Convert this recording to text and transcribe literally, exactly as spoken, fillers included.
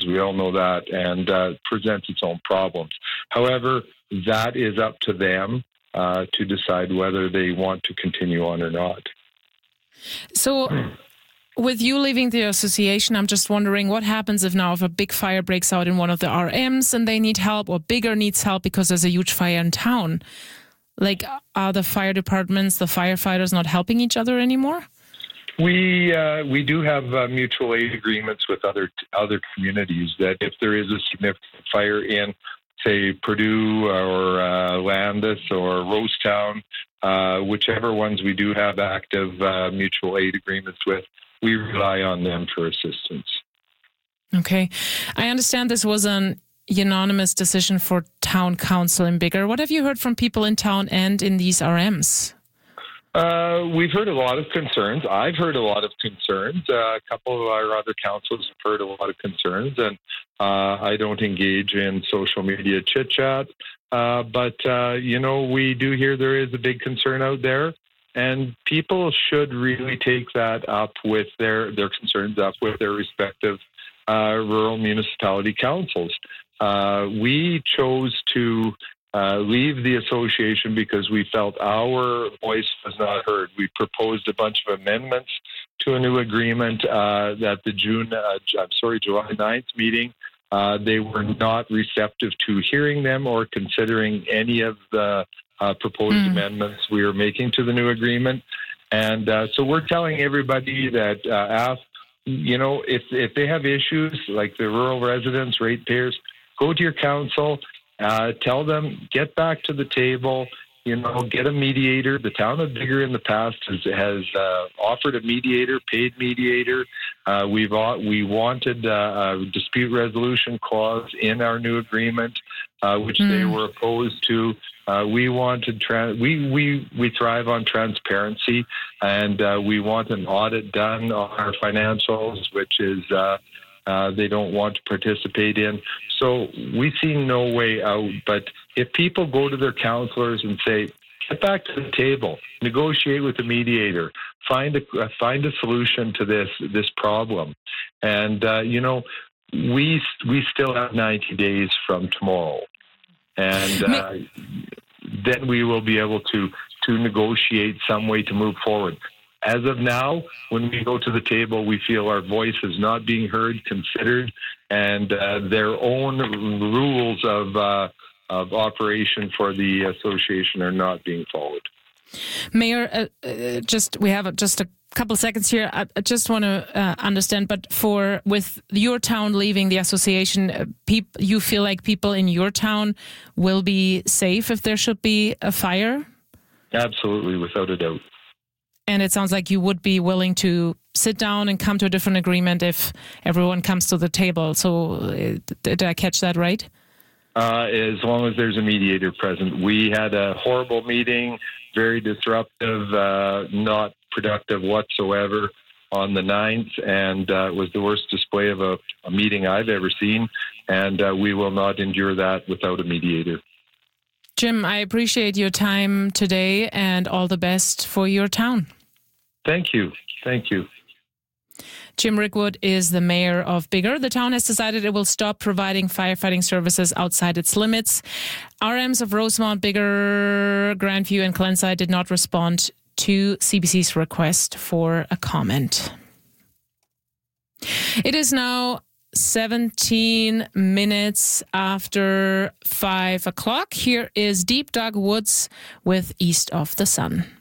We all know that, and uh, presents its own problems. However, that is up to them uh, to decide whether they want to continue on or not. So, with you leaving the association, I'm just wondering what happens if now if a big fire breaks out in one of the R Ms and they need help, or Biggar needs help because there's a huge fire in town. Like, are the fire departments, the firefighters not helping each other anymore? We uh, we do have uh, mutual aid agreements with other other communities that if there is a significant fire in, say, Purdue or uh, Landis or Rosetown, uh, whichever ones we do have active uh, mutual aid agreements with, we rely on them for assistance. Okay. I understand this was an unanimous decision for town council in Biggar. What have you heard from people in town and in these R Ms? Uh, we've heard a lot of concerns. I've heard a lot of concerns. Uh, a couple of our other councils have heard a lot of concerns, and uh, I don't engage in social media chit-chat. Uh, but, uh, you know, we do hear there is a big concern out there, and people should really take that up with their, their concerns up with their respective uh, rural municipality councils. Uh, we chose to uh, leave the association because we felt our voice was not heard. We proposed a bunch of amendments to a new agreement uh, at the June, uh, I'm sorry, July ninth meeting. Uh, they were not receptive to hearing them or considering any of the uh, proposed mm. amendments we were making to the new agreement. And uh, so we're telling everybody that uh, ask, you know, if if they have issues like the rural residents, ratepayers, go to your council, uh, tell them, get back to the table, you know, get a mediator. The town of Biggar in the past has, has uh, offered a mediator, paid mediator. Uh, we've we wanted uh, a dispute resolution clause in our new agreement, uh, which mm. they were opposed to. Uh, we wanted tra- we we we thrive on transparency, and uh, we want an audit done on our financials, which is uh, uh, they don't want to participate in. So we see no way out. But if people go to their counselors and say, "Get back to the table, negotiate with the mediator, find a uh, find a solution to this this problem," and uh, you know, we we still have ninety days from tomorrow. And uh, then we will be able to, to negotiate some way to move forward. As of now, when we go to the table, we feel our voice is not being heard, considered, and uh, their own rules of uh, of operation for the association are not being followed. Mayor, uh, uh, just we have just a couple seconds here. I, I just want to uh, understand, but for with your town leaving the association, uh, peop, you feel like people in your town will be safe if there should be a fire? Absolutely, without a doubt. And it sounds like you would be willing to sit down and come to a different agreement if everyone comes to the table. So uh, did I catch that right? Uh, as long as there's a mediator present. We had a horrible meeting, very disruptive, uh, not productive whatsoever on the ninth, and uh, it was the worst display of a, a meeting I've ever seen, and uh, we will not endure that without a mediator. Jim, I appreciate your time today and all the best for your town. Thank you. Thank you. Jim Rickwood is the mayor of Biggar. The town has decided it will stop providing firefighting services outside its limits. R Ms of Rosemount, Biggar, Grandview and Glenside did not respond to C B C's request for a comment. It is now seventeen minutes after five o'clock. Here is Deep Dug Woods with East of the Sun.